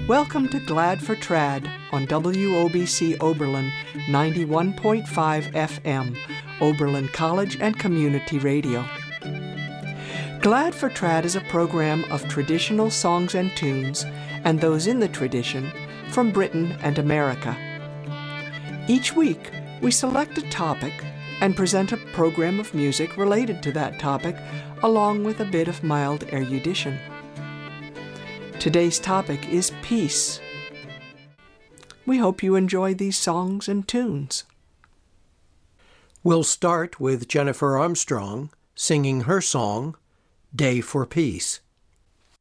Welcome to Glad for Trad on WOBC Oberlin 91.5 FM, Oberlin College and Community Radio. Glad for Trad is a program of traditional songs and tunes, and those in the tradition, from Britain and America. Each week, we select a topic and present a program of music related to that topic, along with a bit of mild erudition. Today's topic is peace. We hope you enjoy these songs and tunes. We'll start with Jennifer Armstrong singing her song, Day for Peace.